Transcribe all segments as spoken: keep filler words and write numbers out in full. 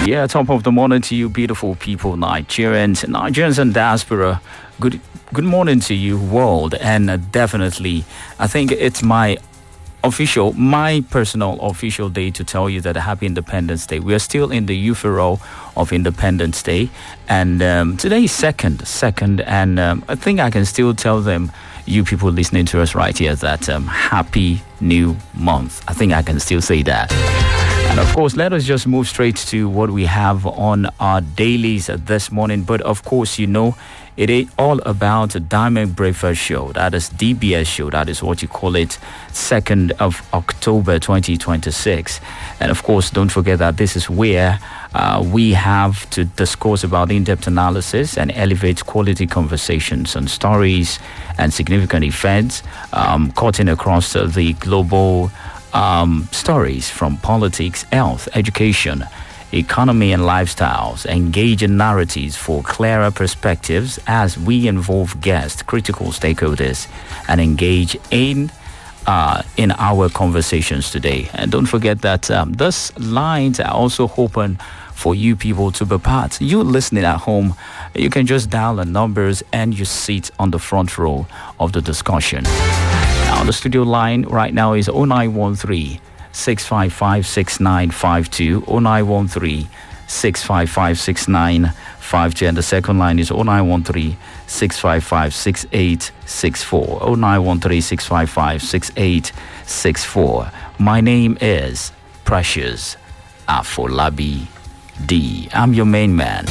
Yeah, top of the morning to you, beautiful people, Nigerians, Nigerians and diaspora. Good, good morning to you, world, and uh, definitely, I think it's my official, my personal official day to tell you that Happy Independence Day. We are still in the euphoria of Independence Day, and um, today is second, second, and um, I think I can still tell them, you people listening to us right here, that um, Happy New Month. I think I can still say that. And of course, let us just move straight to what we have on our dailies this morning. But of course, you know, it is all about the Diamond Breakfast Show. That is D B S show. That is what you call it. second of October twenty twenty-six. And of course, don't forget that this is where uh, we have to discuss about in-depth analysis and elevate quality conversations on stories and significant events um, cutting across uh, the global Um, stories from politics, health, education, economy, and lifestyles, engaging narratives for clearer perspectives as we involve guests, critical stakeholders, and engage in uh, in our conversations today. And don't forget that um, these lines are also open for you people to be part. You listening at home, you can just dial the numbers and you sit on the front row of the discussion. Now, the studio line right now is oh nine one three, six five five, six nine five two, oh nine one three, six five five, six nine five two, and the second line is oh nine one three, six five five, six eight six four, oh nine one three, six five five, six eight six four. My name is Precious Afolabi D. I'm your main man.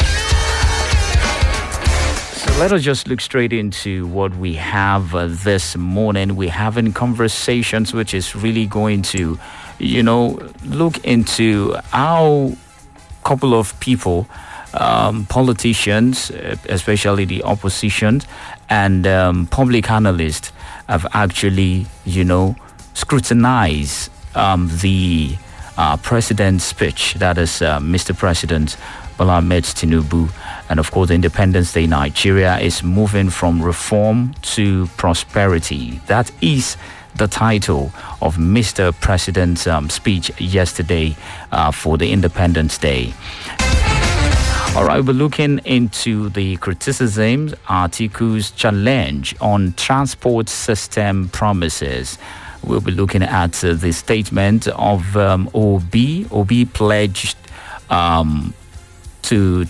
So let us just look straight into what we have uh, this morning. We're having conversations which is really going to, you know, look into how a couple of people, um, politicians, especially the opposition, and um, public analysts have actually, you know, scrutinized um, the uh, president's speech. That is uh, Mister President Bola Ahmed Tinubu. And of course, Independence Day Nigeria is moving from reform to prosperity. That is the title of Mister President's um, speech yesterday uh, for the Independence Day. All right, we're looking into the criticisms, articles, challenge on transport system promises. We'll be looking at uh, the statement of um, O B. O B pledged um, to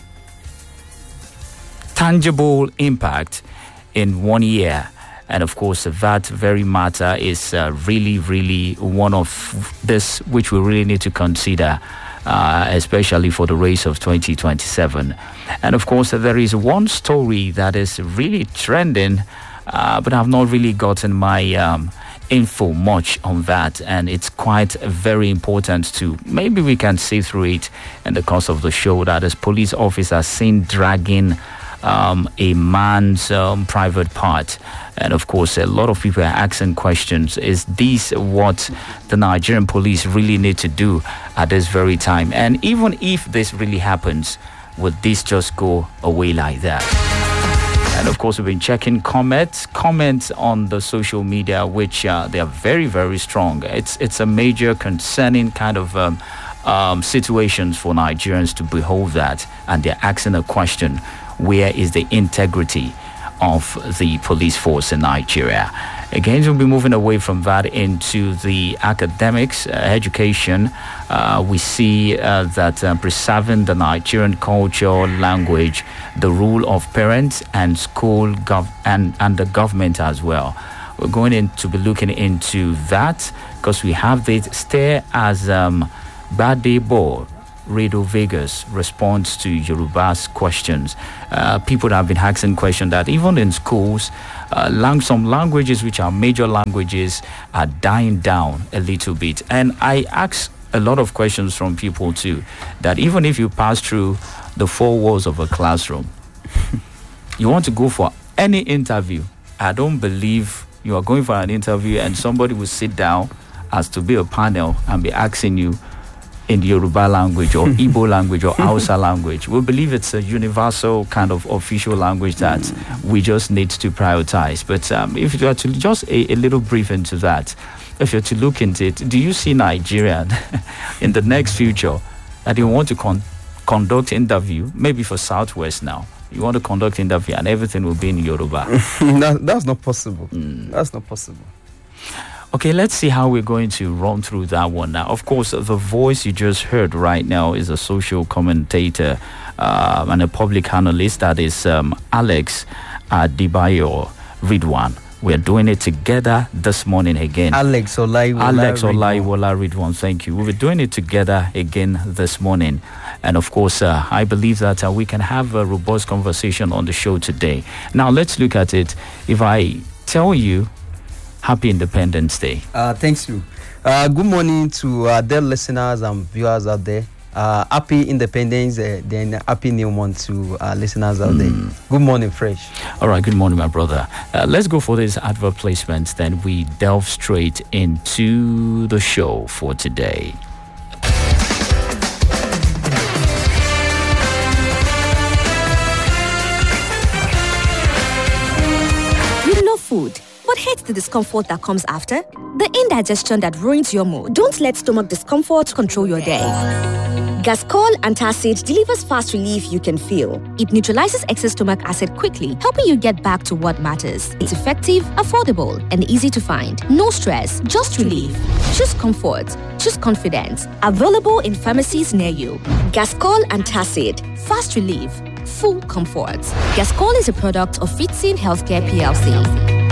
tangible impact in one year. And of course, that very matter is uh, really, really one of this which we really need to consider, uh, especially for the race of twenty twenty-seven. And of course, there is one story that is really trending, uh, but I've not really gotten my um, info much on that. And it's quite very important to, maybe we can see through it in the course of the show, that is police officers seen dragging Um, a man's um, private part. And of course, a lot of people are asking questions. Is this what the Nigerian police really need to do at this very time? And even if this really happens, would this just go away like that? And of course, we've been checking comments, comments on the social media, which uh, they are very, very strong. It's it's a major concerning kind of um, um, situations for Nigerians to behold that. And they're asking a question: where is the integrity of the police force in Nigeria? Again, we'll be moving away from that into the academics, uh, education. Uh, we see uh, that uh, preserving the Nigerian culture, language, the role of parents and school gov- and, and the government as well. We're going in to be looking into that because we have this stare as um, Badebo Radio Vegas responds to Yoruba's questions. Uh, people have been asking questions that even in schools, uh, lang- some languages which are major languages are dying down a little bit. And I ask a lot of questions from people too, that even if you pass through the four walls of a classroom, you want to go for any interview, I don't believe you are going for an interview and somebody will sit down as to be a panel and be asking you in the Yoruba language or Igbo language or Hausa language. We believe it's a universal kind of official language that mm. we just need to prioritize. But um, if you are to just a, a little brief into that, if you're to look into it, do you see Nigeria in the next future that they want to con- conduct interview, maybe for Southwest now. You want to conduct interview and everything will be in Yoruba. that, that's not possible. Mm. That's not possible. Okay, let's see how we're going to run through that one now. Of course, the voice you just heard right now is a social commentator uh, and a public analyst. That is um, Alex Adebayo Ridwan. We're doing it together this morning again. Alex Olaiwola Alex Olaiwola Ridwan, thank you. We're doing it together again this morning. And of course, uh, I believe that uh, we can have a robust conversation on the show today. Now, let's look at it. If I tell you, Happy Independence Day. Uh, thanks you. Uh, good morning to uh, dear listeners and viewers out there. Uh, happy Independence, uh, then happy new month to uh, listeners out mm. there. Good morning, Fresh. All right, good morning, my brother. Uh, let's go for this advert placement, then we delve straight into the show for today. You love food, but hate the discomfort that comes after? The indigestion that ruins your mood. Don't let stomach discomfort control your day. Gascol Antacid delivers fast relief you can feel. It neutralizes excess stomach acid quickly, helping you get back to what matters. It's effective, affordable, and easy to find. No stress, just relief. Choose comfort. Choose confidence. Available in pharmacies near you. Gascol Antacid. Fast relief. Full comfort. Gascol is a product of Fitzin Healthcare P L C.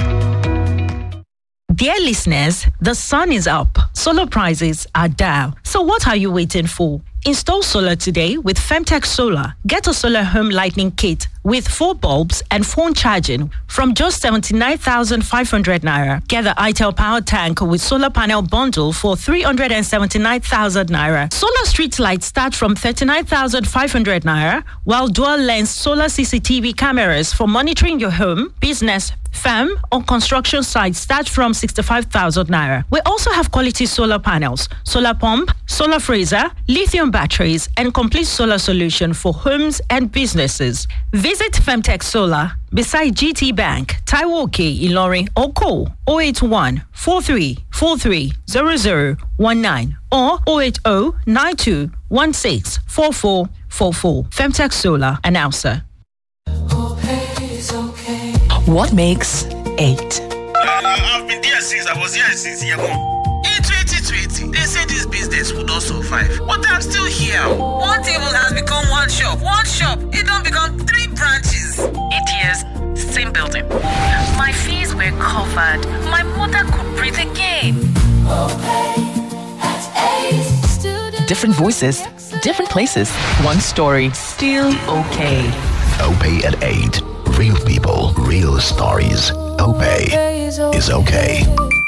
Dear listeners, the sun is up. Solar prices are down. So what are you waiting for? Install solar today with Femtech Solar. Get a solar home lighting kit with four bulbs and phone charging from just seventy-nine thousand five hundred naira. Get the itel power tank with solar panel bundle for three hundred seventy-nine thousand naira. Solar street lights start from thirty-nine thousand five hundred naira, while dual lens solar C C T V cameras for monitoring your home, business, farm or construction sites start from sixty-five thousand naira. We also have quality solar panels, solar pump, solar freezer, lithium batteries, and complete solar solution for homes and businesses. Visit Femtech Solar beside G T Bank, Taiwoke, Ilorin, or call zero eight one, four three four three, zero zero one nine or zero eight zero, nine two one six, four four four four. Femtech Solar, announcer. What makes eight? Uh, I've been there since I was here since year one. In twenty twenty, they said this business would not survive, but I'm still here. One table has become one shop. One shop, it don't become three branches. Eight years, same building. My fees were covered. My mother could breathe again. Different voices, different places. One story, still okay. OPay at eight. Real people, real stories. OPay is okay.